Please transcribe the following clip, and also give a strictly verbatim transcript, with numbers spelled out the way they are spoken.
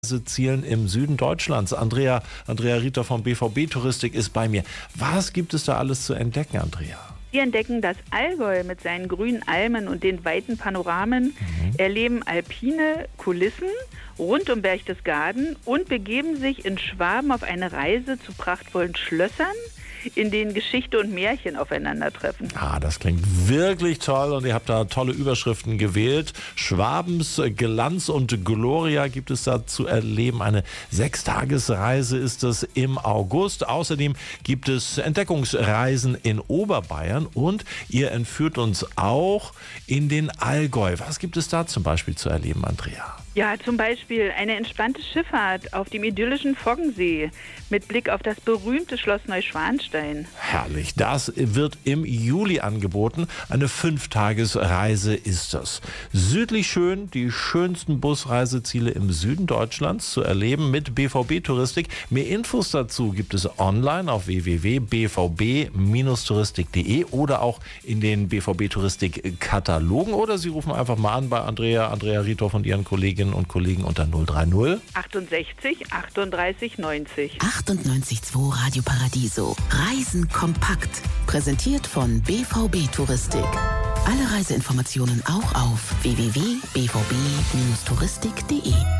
Zielen im Süden Deutschlands. Andrea, Andrea Rieter vom B V B Touristik ist bei mir. Was gibt es da alles zu entdecken, Andrea? Wir entdecken das Allgäu mit seinen grünen Almen und den weiten Panoramen, mhm. erleben alpine Kulissen rund um Berchtesgaden und begeben sich in Schwaben auf eine Reise zu prachtvollen Schlössern, in denen Geschichte und Märchen aufeinandertreffen. Ah, das klingt wirklich toll und ihr habt da tolle Überschriften gewählt. Schwabens Glanz und Gloria gibt es da zu erleben. Eine Sechstagesreise ist das im August. Außerdem gibt es Entdeckungsreisen in Oberbayern und ihr entführt uns auch in den Allgäu. Was gibt es da zum Beispiel zu erleben, Andrea? Ja, zum Beispiel eine entspannte Schifffahrt auf dem idyllischen Foggensee mit Blick auf das berühmte Schloss Neuschwanstein. Herrlich, das wird im Juli angeboten. Eine Fünftagesreise ist das. Südlich schön, die schönsten Busreiseziele im Süden Deutschlands zu erleben mit B V B Touristik. Mehr Infos dazu gibt es online auf w w w punkt b v b Bindestrich touristik punkt de oder auch in den B V B Touristik Katalogen. Oder Sie rufen einfach mal an bei Andrea, Andrea Rieter von ihren Kolleginnen und Kollegen unter null drei null achtundsechzig achtunddreißig neunzig. achtundneunzig Komma zwei Radio Paradiso. Reisen kompakt. Präsentiert von B V B Touristik. Alle Reiseinformationen auch auf w w w punkt b v b Bindestrich touristik punkt de.